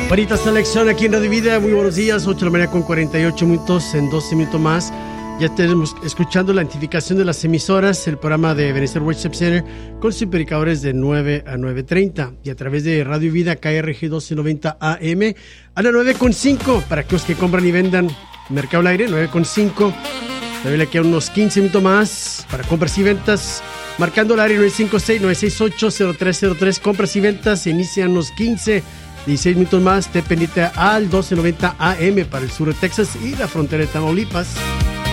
Bonita selección aquí en Radio Vida. Muy buenos días, 8 de la mañana con 48 minutos. En 12 minutos más ya tenemos escuchando la identificación de las emisoras, el programa de Ebenezer Worship Center con sus predicadores de 9 a 9:30 y a través de Radio Vida KRG 1290 AM a las 9:05 para aquellos que compran y vendan Mercado al Aire, 9:05. Todavía le quedan unos 15 minutos más para compras y ventas. Marcando el área 956-968-0303. Compras y ventas se inician unos 16 minutos más. Esté pendiente al 1290 AM para el sur de Texas y la frontera de Tamaulipas.